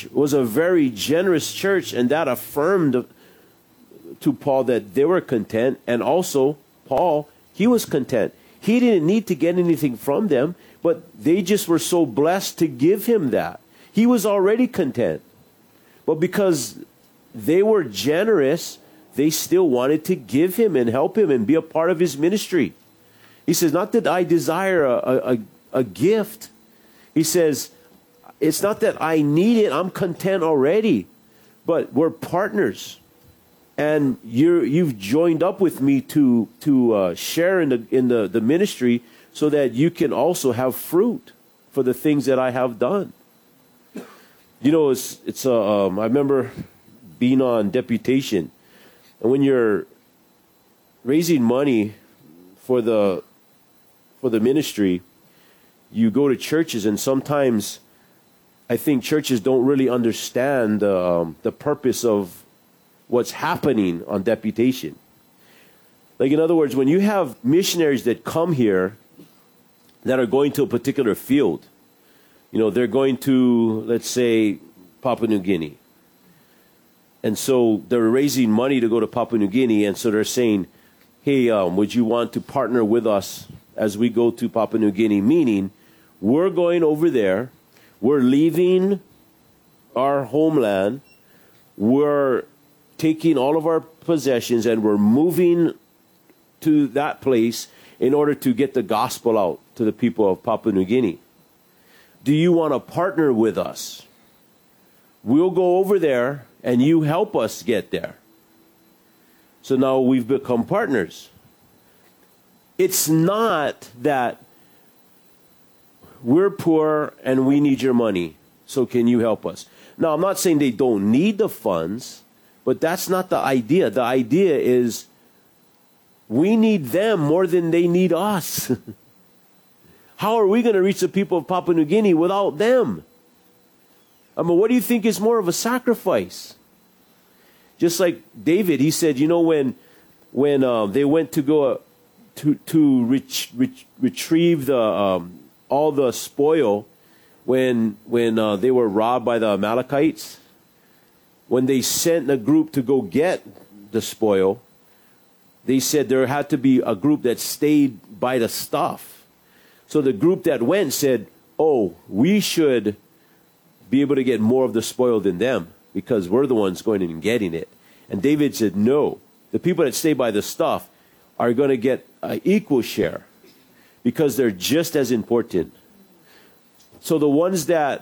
church was a very generous church, and that affirmed to Paul that they were content, and also Paul, he was content. He didn't need to get anything from them, but they just were so blessed to give him that. He was already content. But because they were generous, they still wanted to give him and help him and be a part of his ministry. He says, not that I desire a gift. He says, it's not that I need it. I'm content already. But we're partners. And you've joined up with me to share in the ministry so that you can also have fruit for the things that I have done. You know, I remember being on deputation, and when you're raising money for the ministry, you go to churches, and sometimes I think churches don't really understand the purpose of what's happening on deputation. Like, in other words, when you have missionaries that come here that are going to a particular field, you know, they're going to, let's say, Papua New Guinea. And so they're raising money to go to Papua New Guinea, and so they're saying, hey, would you want to partner with us as we go to Papua New Guinea? Meaning, we're going over there, we're leaving our homeland, we're taking all of our possessions, and we're moving to that place in order to get the gospel out to the people of Papua New Guinea. Do you want to partner with us? We'll go over there and you help us get there. So now we've become partners. It's not that we're poor and we need your money, so can you help us? Now, I'm not saying they don't need the funds, but that's not the idea. The idea is we need them more than they need us. How are we going to reach the people of Papua New Guinea without them? I mean, what do you think is more of a sacrifice? Just like David, he said, you know, when they went to go to retrieve all the spoil, when they were robbed by the Amalekites, when they sent a group to go get the spoil, they said there had to be a group that stayed by the stuff. So the group that went said, oh, we should be able to get more of the spoil than them because we're the ones going in and getting it. And David said, no, the people that stay by the stuff are going to get an equal share because they're just as important. So the ones that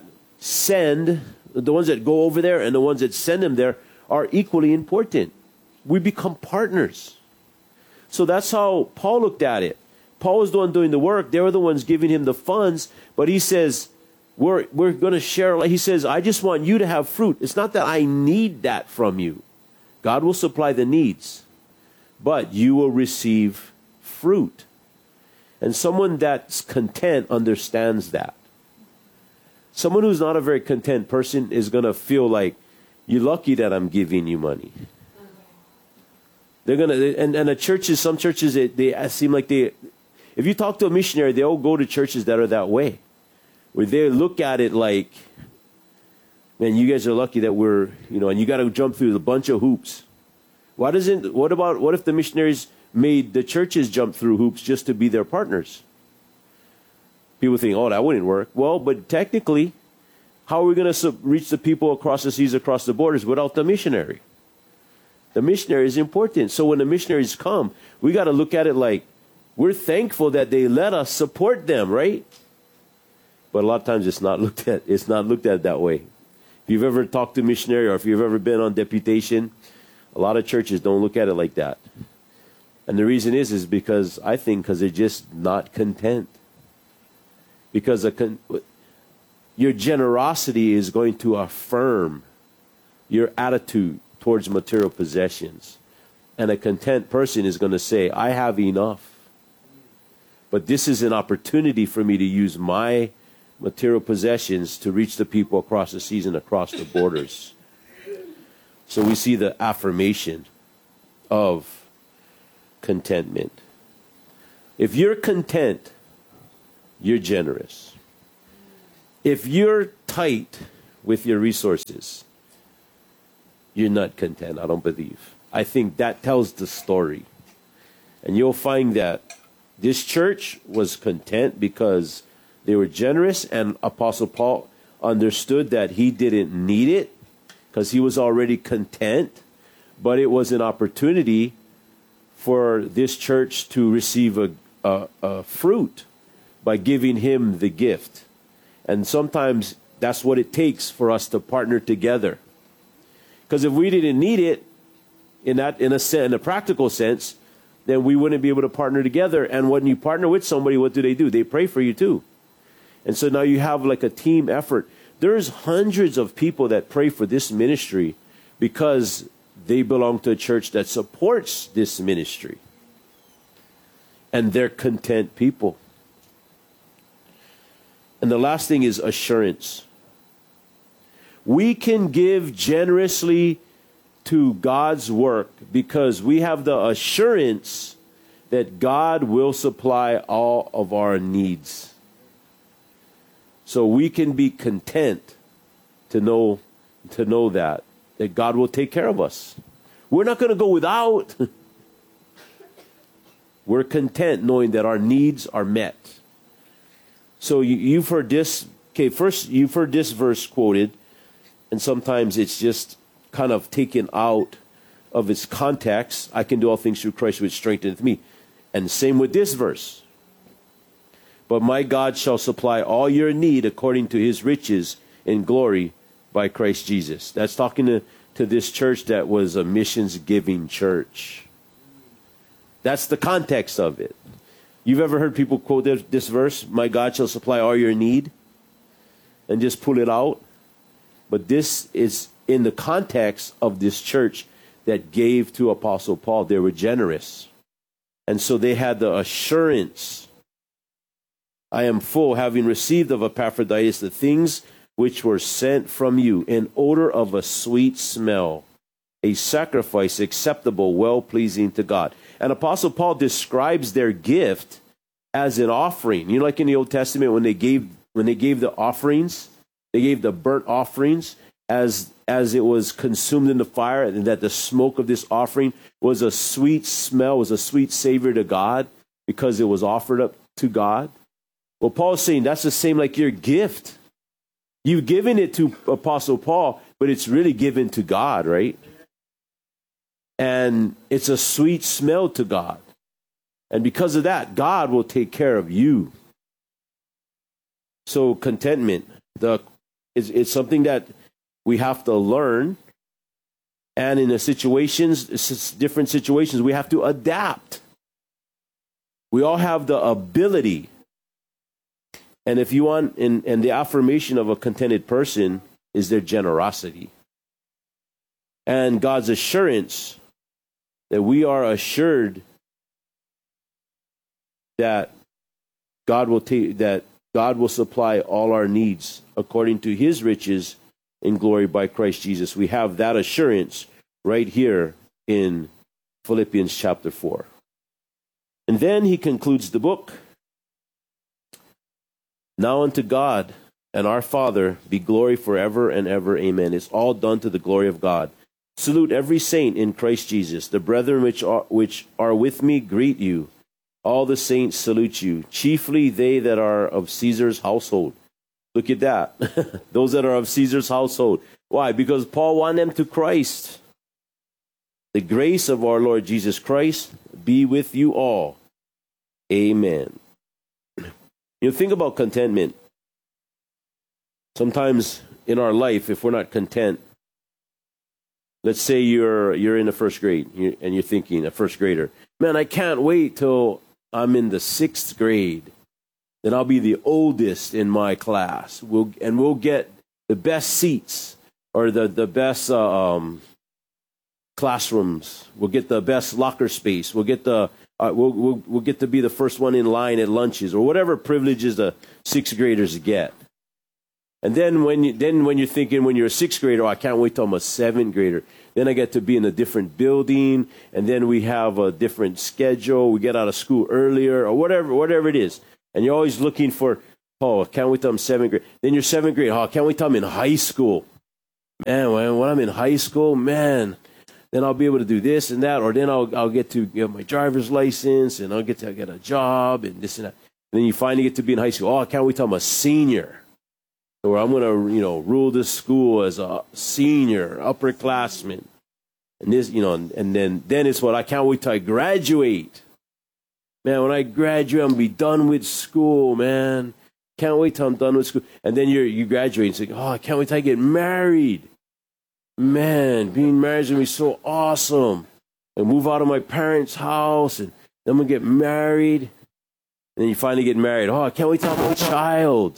the ones that go over there and the ones that send them there are equally important. We become partners. So that's how Paul looked at it. Paul was the one doing the work. They were the ones giving him the funds. But he says, we're going to share. He says, I just want you to have fruit. It's not that I need that from you. God will supply the needs. But you will receive fruit. And someone that's content understands that. Someone who's not a very content person is going to feel like, you're lucky that I'm giving you money. They're going to, and the churches, some churches, they seem like if you talk to a missionary, they all go to churches that are that way. Where they look at it like, man, you guys are lucky that we're, and you got to jump through a bunch of hoops. What if the missionaries made the churches jump through hoops just to be their partners? People think, oh, that wouldn't work. Well, but technically, how are we going to reach the people across the seas, across the borders without the missionary? The missionary is important. So when the missionaries come, we got to look at it like, we're thankful that they let us support them, right? But a lot of times it's not looked at that way. If you've ever talked to a missionary or if you've ever been on deputation, a lot of churches don't look at it like that. And the reason is because they're just not content. Because your generosity is going to affirm your attitude towards material possessions. And a content person is going to say, I have enough. But this is an opportunity for me to use my material possessions to reach the people across the seas and across the borders. So we see the affirmation of contentment. If you're content, you're generous. If you're tight with your resources, you're not content, I don't believe. I think that tells the story. And you'll find that this church was content because they were generous, and Apostle Paul understood that he didn't need it because he was already content, but it was an opportunity for this church to receive a fruit by giving him the gift. And sometimes that's what it takes for us to partner together. Because if we didn't need it in a practical sense, then we wouldn't be able to partner together. And when you partner with somebody, what do? They pray for you too. And so now you have like a team effort. There's hundreds of people that pray for this ministry because they belong to a church that supports this ministry. And they're content people. And the last thing is assurance. We can give generously to God's work because we have the assurance that God will supply all of our needs. So we can be content to know that God will take care of us. We're not going to go without. We're content knowing that our needs are met. So you've heard this. Okay, first you've heard this verse quoted, and sometimes it's just kind of taken out of its context. I can do all things through Christ which strengtheneth me. And same with this verse. But my God shall supply all your need according to his riches in glory by Christ Jesus. That's talking to this church that was a missions-giving church. That's the context of it. You've ever heard people quote this verse, my God shall supply all your need, and just pull it out? But this is in the context of this church that gave to Apostle Paul. They were generous. And so they had the assurance, I am full, having received of Epaphroditus the things which were sent from you, an odor of a sweet smell, a sacrifice acceptable, well-pleasing to God. And Apostle Paul describes their gift as an offering. You know, like in the Old Testament when they gave the offerings, they gave the burnt offerings as it was consumed in the fire, and that the smoke of this offering was a sweet smell, was a sweet savor to God because it was offered up to God. Well, Paul's saying that's the same like your gift. You've given it to Apostle Paul, but it's really given to God, right? And it's a sweet smell to God. And because of that, God will take care of you. So contentment, it's something that we have to learn. And in different situations, we have to adapt. We all have the ability. And if you want, and the affirmation of a contented person is their generosity. And God's assurance that we are assured that God will supply all our needs according to his riches in glory by Christ Jesus. We have that assurance right here in Philippians chapter 4. And then he concludes the book. Now unto God and our Father be glory forever and ever. Amen. It's all done to the glory of God. Salute every saint in Christ Jesus. The brethren which are with me greet you. All the saints salute you, chiefly they that are of Caesar's household. Look at that. Those that are of Caesar's household. Why? Because Paul won them to Christ. The grace of our Lord Jesus Christ be with you all. Amen. You think about contentment. Sometimes in our life, if we're not content, let's say you're in the first grade and you're thinking, a first grader, man, I can't wait till I'm in the 6th grade. Then I'll be the oldest in my class. We'll get the best seats or the best classrooms. We'll get the best locker space. We'll get we'll get to be the first one in line at lunches or whatever privileges the 6th graders get. And then when you're thinking when you're a 6th grader, oh, I can't wait till I'm a 7th grader. Then I get to be in a different building, and then we have a different schedule. We get out of school earlier or whatever it is. And you're always looking for, Oh, I can't wait till I'm 7th grade. Then you're 7th grade. Oh, I can't wait till I'm in high school. Man, when I'm in high school, man, then I'll be able to do this and that, or then I'll get to get my driver's license, and I'll get to get a job and this and that. And then you finally get to be in high school. Oh, I can't wait till I'm a senior, or I'm gonna, rule this school as a senior, upperclassman, and this, and then it's what I can't wait till I graduate. Man, when I graduate, I'm gonna be done with school, man. Can't wait till I'm done with school. And then you graduate and say, oh, I can't wait till I get married. Man, being married is going to be so awesome. And move out of my parents' house, and then I'm going to get married. And then you finally get married. Oh, I can't wait till I have a child.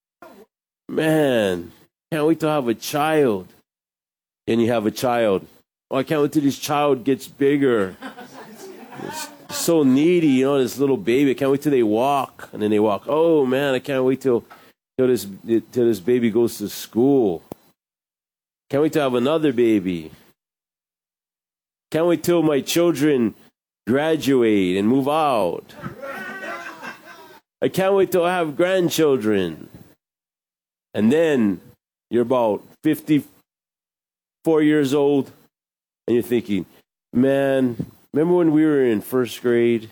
Man, can't wait till I have a child. Then you have a child. Oh, I can't wait till this child gets bigger. It's so needy, this little baby. I can't wait till they walk. And then they walk. Oh, man, I can't wait till this baby goes to school. Can't wait to have another baby. Can't wait till my children graduate and move out. I can't wait till I have grandchildren. And then you're about 54 years old, and you're thinking, man, remember when we were in first grade?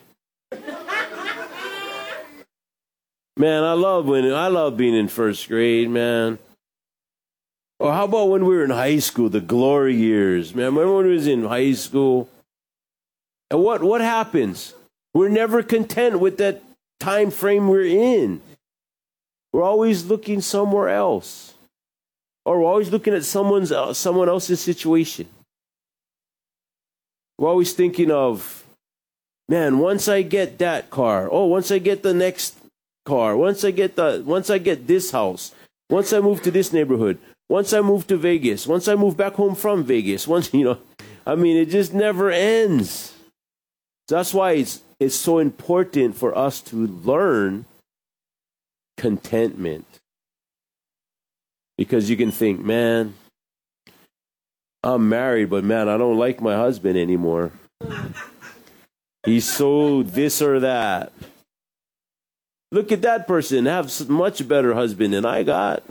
Man, I love being in first grade, man. Or how about when we were in high school, the glory years? Man, remember when we was in high school? And what happens? We're never content with that time frame we're in. We're always looking somewhere else. Or we're always looking at someone else's situation. We're always thinking of, man, once I get that car, once I get the next car, once I get this house, once I move to this neighborhood, once I move to Vegas, once I move back home from Vegas, it just never ends. That's why it's so important for us to learn contentment. Because you can think, man, I'm married, but man, I don't like my husband anymore. He's so this or that. Look at that person, have a much better husband than I got.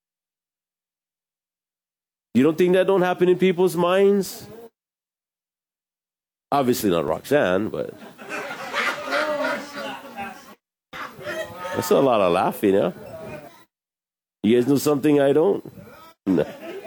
You don't think that don't happen in people's minds? Obviously not Roxanne, but I saw a lot of laughing, yeah? You guys know something I don't? No.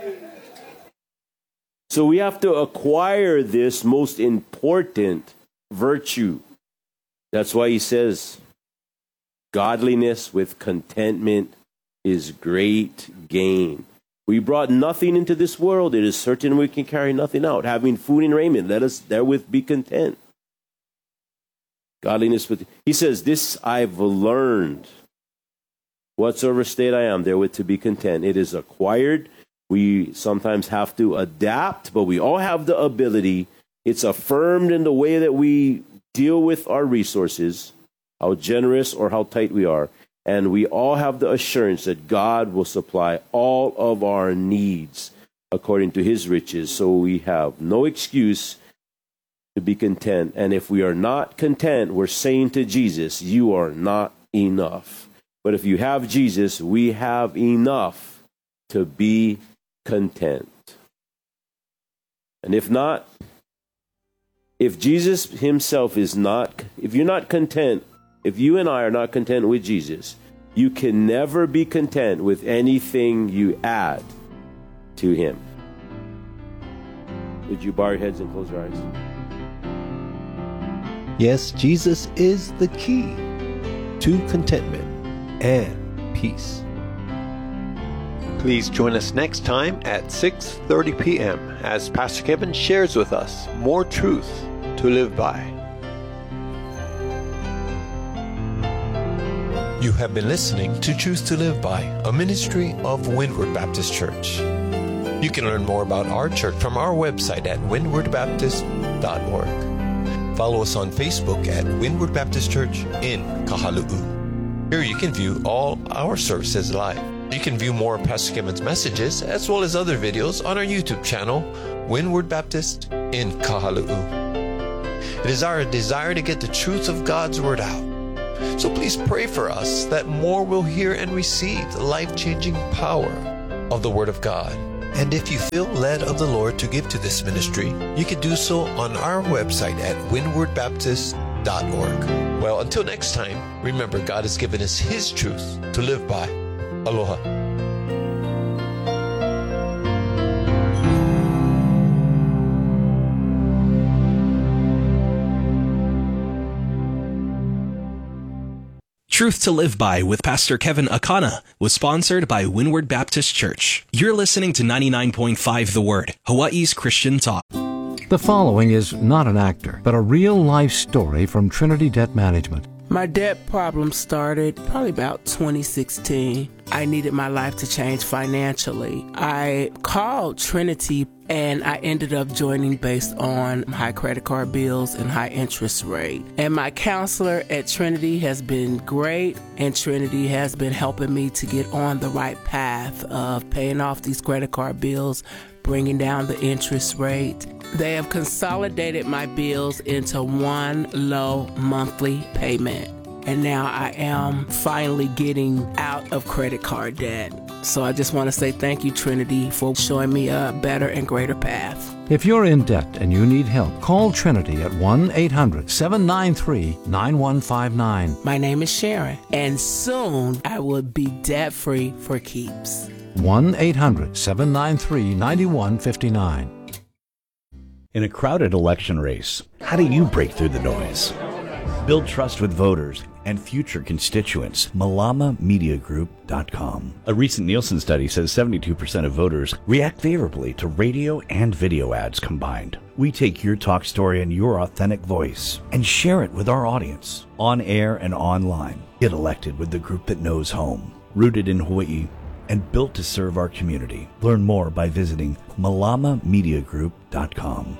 So we have to acquire this most important virtue. That's why he says, godliness with contentment is great gain. We brought nothing into this world. It is certain we can carry nothing out. Having food and raiment, let us therewith be content. Godliness with, he says, this I've learned. Whatsoever state I am, therewith to be content. It is acquired. We sometimes have to adapt, but we all have the ability. It's affirmed in the way that we deal with our resources, how generous or how tight we are. And we all have the assurance that God will supply all of our needs according to his riches. So we have no excuse to be content. And if we are not content, we're saying to Jesus, you are not enough. But if you have Jesus, we have enough to be content. And if not, if Jesus himself is not, if you're not content, if you and I are not content with Jesus, you can never be content with anything you add to him. Would you bow your heads and close your eyes? Yes, Jesus is the key to contentment and peace. Please join us next time at 6:30 p.m. as Pastor Kevin shares with us more truth to live by. You have been listening to Truth to Live By, a ministry of Windward Baptist Church. You can learn more about our church from our website at windwardbaptist.org. Follow us on Facebook at Windward Baptist Church in Kahalu'u. Here you can view all our services live. You can view more of Pastor Kevin's messages as well as other videos on our YouTube channel, Windward Baptist in Kahalu'u. It is our desire to get the truth of God's Word out. So please pray for us that more will hear and receive the life-changing power of the Word of God. And if you feel led of the Lord to give to this ministry, you can do so on our website at windwardbaptist.org. Well, until next time, remember God has given us His truth to live by. Aloha. Truth to Live By with Pastor Kevin Akana was sponsored by Windward Baptist Church. You're listening to 99.5 The Word, Hawaii's Christian talk. The following is not an actor, but a real-life story from Trinity Debt Management. My debt problem started probably about 2016. I needed my life to change financially. I called Trinity and I ended up joining based on high credit card bills and high interest rate. And my counselor at Trinity has been great, and Trinity has been helping me to get on the right path of paying off these credit card bills, bringing down the interest rate. They have consolidated my bills into one low monthly payment. And now I am finally getting out of credit card debt. So I just want to say thank you, Trinity, for showing me a better and greater path. If you're in debt and you need help, call Trinity at 1-800-793-9159. My name is Sharon, and soon I will be debt-free for keeps. 1-800-793-9159. In a crowded election race, how do you break through the noise? Build trust with voters and future constituents. MalamaMediaGroup.com. A recent Nielsen study says 72% of voters react favorably to radio and video ads combined. We take your talk story and your authentic voice and share it with our audience, on air and online. Get elected with the group that knows home, rooted in Hawaii, and built to serve our community. Learn more by visiting MalamaMediaGroup.com.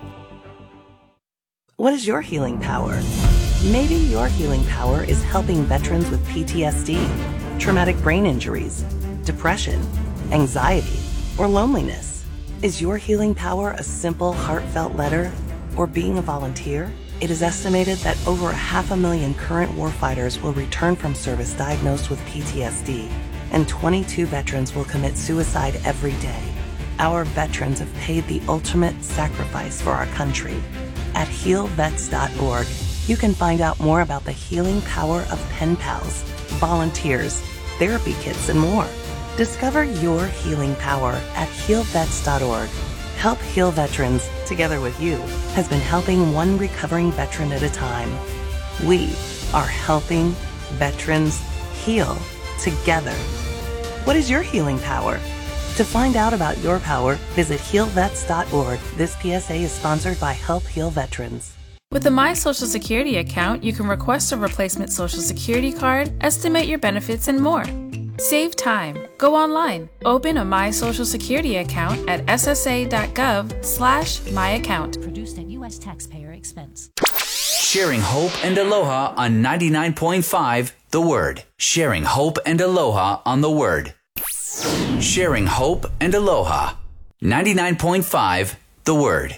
What is your healing power? Maybe your healing power is helping veterans with PTSD, traumatic brain injuries, depression, anxiety, or loneliness. Is your healing power a simple, heartfelt letter or being a volunteer? It is estimated that over 500,000 current warfighters will return from service diagnosed with PTSD, and 22 veterans will commit suicide every day. Our veterans have paid the ultimate sacrifice for our country. At healvets.org, you can find out more about the healing power of pen pals, volunteers, therapy kits, and more. Discover your healing power at healvets.org. Help Heal Veterans, together with you, has been helping one recovering veteran at a time. We are helping veterans heal together. What is your healing power? To find out about your power, visit healvets.org. This PSA is sponsored by Help Heal Veterans. With the My Social Security account, you can request a replacement Social Security card, estimate your benefits, and more. Save time. Go online. Open a My Social Security account at ssa.gov/myaccount. Produced at U.S. taxpayer expense. Sharing hope and aloha on 99.5 The Word. Sharing hope and aloha on The Word. Sharing hope and aloha. 99.5 The Word.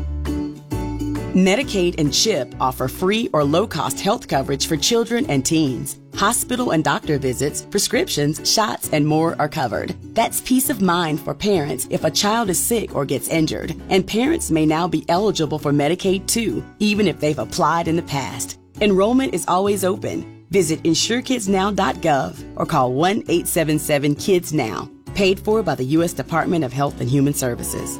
Medicaid and CHIP offer free or low-cost health coverage for children and teens. Hospital and doctor visits, prescriptions, shots, and more are covered. That's peace of mind for parents if a child is sick or gets injured. And parents may now be eligible for Medicaid too, even if they've applied in the past. Enrollment is always open. Visit InsureKidsNow.gov or call 1-877-KIDS-NOW. Paid for by the U.S. Department of Health and Human Services.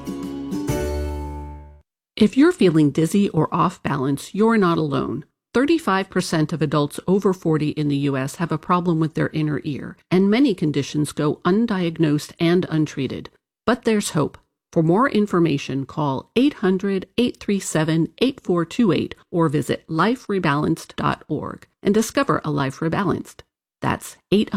If you're feeling dizzy or off balance, you're not alone. 35% of adults over 40 in the U.S. have a problem with their inner ear, and many conditions go undiagnosed and untreated. But there's hope. For more information, call 800-837-8428 or visit liferebalanced.org and discover a life rebalanced. That's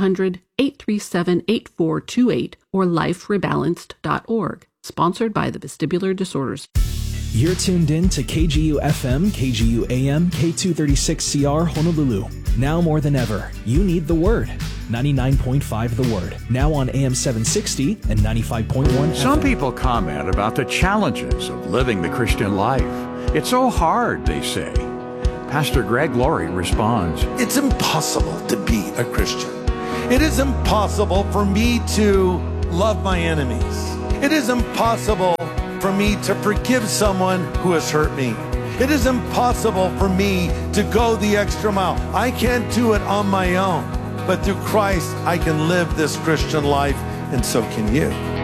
800-837-8428 or liferebalanced.org. Sponsored by the Vestibular Disorders. You're tuned in to KGU FM, KGU AM, K236CR Honolulu. Now more than ever, you need the Word. 99.5 The Word. Now on AM 760 and 95.1 FM. Some people comment about the challenges of living the Christian life. It's so hard, they say. Pastor Greg Laurie responds. It's impossible to be a Christian. It is impossible for me to love my enemies. It is impossible for me to forgive someone who has hurt me. It is impossible for me to go the extra mile. I can't do it on my own, but through Christ, I can live this Christian life, and so can you.